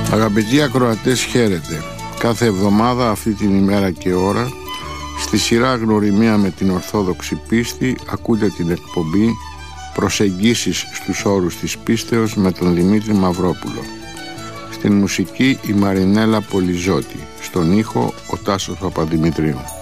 Αγαπητοί ακροατές, χαίρετε. Κάθε εβδομάδα αυτή την ημέρα και ώρα, στη σειρά Γνωριμία με την Ορθόδοξη Πίστη, ακούτε την εκπομπή Προσεγγίσεις στους όρους της πίστεως με τον Δημήτρη Μαυρόπουλο. Στην μουσική η Μαρινέλα Πολυζώτη, στον ήχο ο Τάσος Παπαδημητρίου.